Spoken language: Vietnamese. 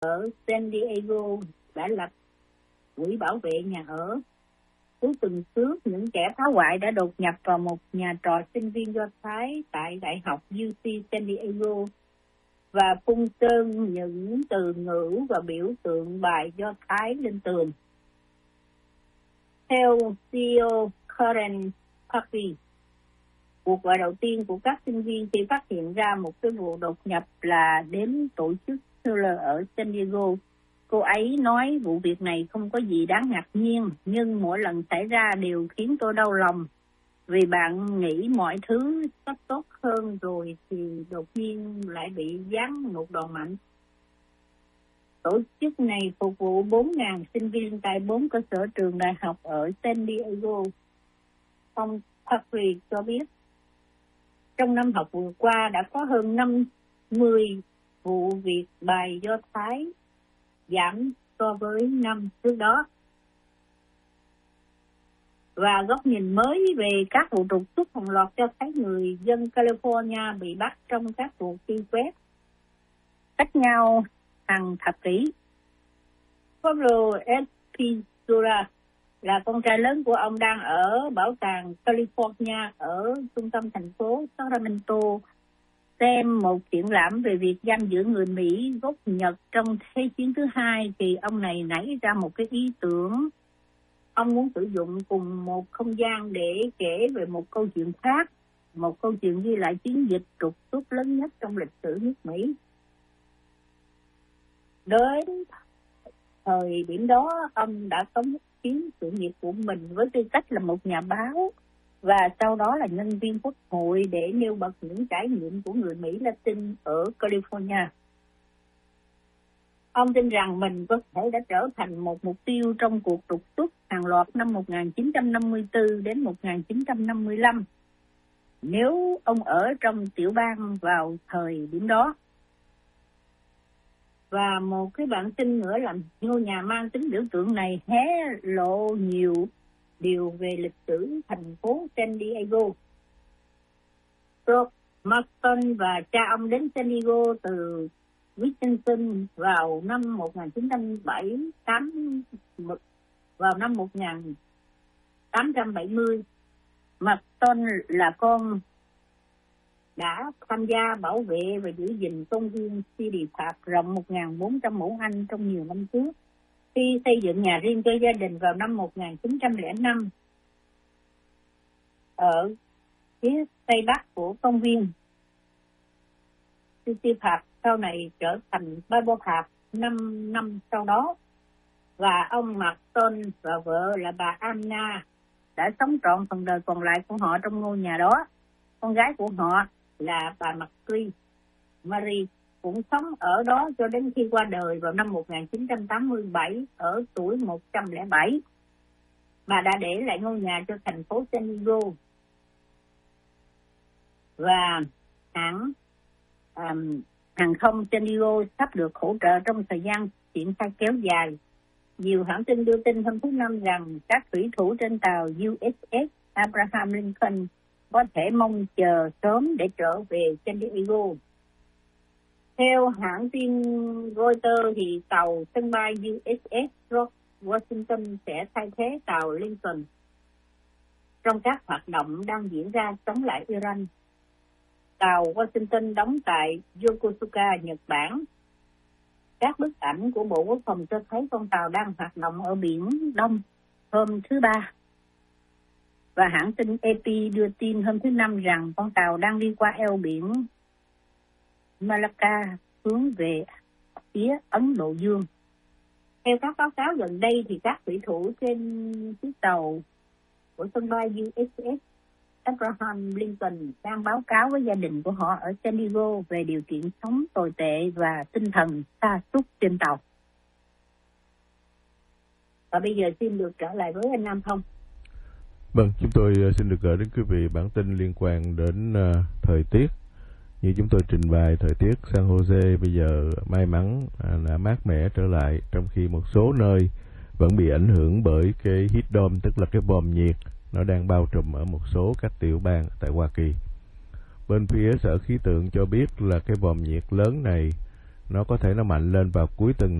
ở San Diego đã lập quỹ bảo vệ nhà ở. Cuối tuần trước, những kẻ phá hoại đã đột nhập vào một nhà trọ sinh viên Do Thái tại Đại học UC San Diego và phun sơn những từ ngữ và biểu tượng bài Do Thái lên tường. Theo CEO Karen Parkey, cuộc gọi đầu tiên của các sinh viên khi phát hiện ra một cái vụ đột nhập là đến tổ chức Thriller ở San Diego. Cô ấy nói vụ việc này không có gì đáng ngạc nhiên, nhưng mỗi lần xảy ra đều khiến tôi đau lòng. Vì bạn nghĩ mọi thứ sắp tốt hơn rồi thì đột nhiên lại bị giáng một đòn mạnh. Tổ chức này phục vụ 4.000 sinh viên tại 4 cơ sở trường đại học ở San Diego. Ông Parkey cho biết, trong năm học vừa qua đã có hơn 50 vụ việc bài Do Thái, giảm so với năm trước đó. Và góc nhìn mới về các vụ trục xuất hàng loạt cho thấy người dân California bị bắt trong các cuộc truy quét cách nhau hàng thập kỷ. Pablo Espinosa là con trai lớn của ông đang ở bảo tàng California ở trung tâm thành phố Sacramento xem một triển lãm về việc giam giữ người Mỹ gốc Nhật trong Thế chiến thứ hai thì ông này nảy ra một cái ý tưởng. Ông muốn sử dụng cùng một không gian để kể về một câu chuyện khác, một câu chuyện ghi lại chiến dịch trục xuất lớn nhất trong lịch sử nước Mỹ. Đến thời điểm đó, ông đã cống hiến sự nghiệp của mình với tư cách là một nhà báo và sau đó là nhân viên quốc hội để nêu bật những trải nghiệm của người Mỹ Latin ở California. Ông tin rằng mình có thể đã trở thành một mục tiêu trong cuộc trục xuất hàng loạt năm 1954 đến 1955 nếu ông ở trong tiểu bang vào thời điểm đó. Và một cái bản tin nữa là ngôi nhà mang tính biểu tượng này hé lộ nhiều điều về lịch sử thành phố San Diego. George Marston và cha ông đến San Diego từ Wisconsin vào năm 1870. Marston là con đã tham gia bảo vệ và giữ gìn công viên City Park rộng 1.400 mẫu Anh trong nhiều năm trước. Khi xây dựng nhà riêng cho gia đình vào năm 1905 ở phía tây bắc của công viên City Park, sau này trở thành Bible Park 5 năm sau đó, và ông Marston và vợ là bà Anna đã sống trọn phần đời còn lại của họ trong ngôi nhà đó. Con gái của họ là bà Marie cũng sống ở đó cho đến khi qua đời vào năm 1987 ở tuổi 107. Bà đã để lại ngôi nhà cho thành phố San Diego. Và hãng hàng không San Diego sắp được hỗ trợ trong thời gian triển khai kéo dài. Nhiều hãng tin đưa tin hôm thứ Năm rằng các thủy thủ trên tàu USS Abraham Lincoln có thể mong chờ sớm để trở về San Diego. Theo hãng tin Reuters thì tàu sân bay USS George Washington sẽ thay thế tàu Lincoln trong các hoạt động đang diễn ra chống lại Iran. Tàu Washington đóng tại Yokosuka, Nhật Bản. Các bức ảnh của Bộ Quốc phòng cho thấy con tàu đang hoạt động ở Biển Đông hôm thứ Ba. Và hãng tin AP đưa tin hôm thứ Năm rằng con tàu đang đi qua eo biển Malacca hướng về phía Ấn Độ Dương. Theo các báo cáo gần đây thì các thủy thủ trên chiếc tàu của sân bay USS Abraham Lincoln đang báo cáo với gia đình của họ ở San Diego về điều kiện sống tồi tệ và tinh thần sa sút trên tàu. Và bây giờ xin được trở lại với anh Nam Thông. Vâng, chúng tôi xin được gửi đến quý vị bản tin liên quan đến thời tiết. Như chúng tôi trình bày, thời tiết San Jose bây giờ may mắn là mát mẻ trở lại, trong khi một số nơi vẫn bị ảnh hưởng bởi cái heat dome, tức là cái bom nhiệt nó đang bao trùm ở một số các tiểu bang tại Hoa Kỳ. Bên phía Sở Khí tượng cho biết là cái bom nhiệt lớn này nó có thể nó mạnh lên vào cuối tuần